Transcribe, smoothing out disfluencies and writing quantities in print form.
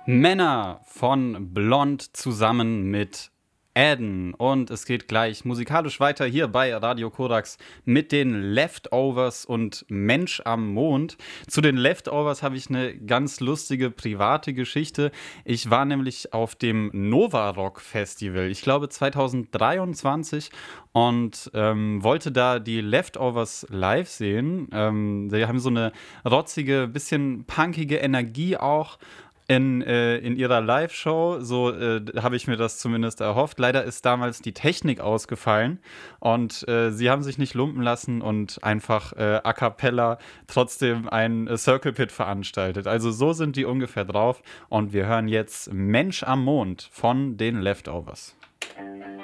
Männer von Blond zusammen mit Adden. Und es geht gleich musikalisch weiter hier bei Radio Korax mit den Leftovers und Mensch am Mond. Zu den Leftovers habe ich eine ganz lustige private Geschichte. Ich war nämlich auf dem Nova Rock Festival, ich glaube 2023, und wollte da die Leftovers live sehen. Die haben so eine rotzige, bisschen punkige Energie auch in ihrer Live-Show, so habe ich mir das zumindest erhofft. Leider ist damals die Technik ausgefallen und sie haben sich nicht lumpen lassen und einfach a cappella trotzdem ein Circle Pit veranstaltet. Also so sind die ungefähr drauf und wir hören jetzt Mensch am Mond von den Leftovers.